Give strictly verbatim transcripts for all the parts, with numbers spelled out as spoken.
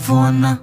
vuonna.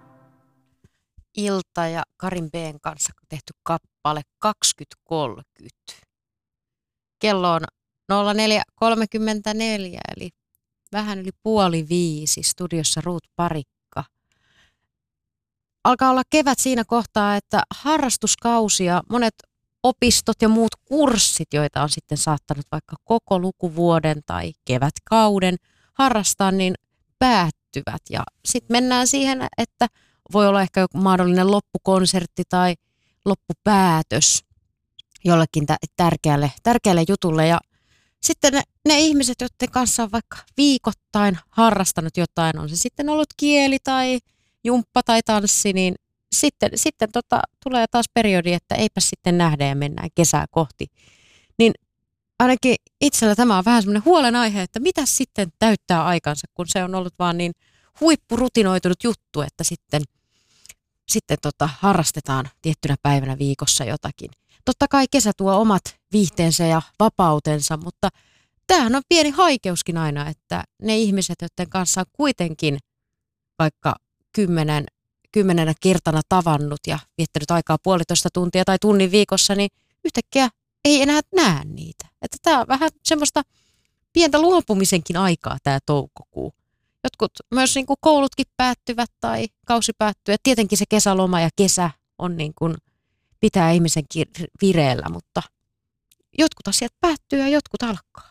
Ilta ja Karin B:n kanssa tehty kappale kaksikymmentä kolmekymmentä. Kello on nolla neljä kolmekymmentäneljä eli vähän yli puoli viisi. Studiossa Ruut Parikka. Alkaa olla kevät siinä kohtaa, että harrastuskausi ja monet opistot ja muut kurssit, joita on sitten saattanut vaikka koko lukuvuoden tai kevätkauden harrastaa, niin päättyvät. Ja sitten mennään siihen, että voi olla ehkä joku mahdollinen loppukonsertti tai loppupäätös jollekin tärkeälle, tärkeälle jutulle. Ja sitten ne, ne ihmiset, joiden kanssa on vaikka viikoittain harrastanut jotain, on se sitten ollut kieli tai jumppa tai tanssi, niin sitten, sitten tota, tulee taas periodi, että eipä sitten nähdä ja mennään kesää kohti. Niin ainakin itsellä tämä on vähän semmoinen huolenaihe, että mitä sitten täyttää aikansa, kun se on ollut vaan niin huippurutinoitunut juttu, että sitten, sitten tota, harrastetaan tiettynä päivänä viikossa jotakin. Totta kai kesä tuo omat viihteensä ja vapautensa, mutta tämähän on pieni haikeuskin aina, että ne ihmiset, joiden kanssa on kuitenkin vaikka kymmenen, kymmenenä kertana tavannut ja viettänyt aikaa puolitoista tuntia tai tunnin viikossa, niin yhtäkkiä ei enää näe niitä. Että tämä on vähän semmoista pientä luopumisenkin aikaa tämä toukokuu. Jotkut myös niin kuin koulutkin päättyvät tai kausi päättyy. Et tietenkin se kesäloma ja kesä on niin kuin, pitää ihmisen vireellä, mutta jotkut asiat päättyy ja jotkut alkaa.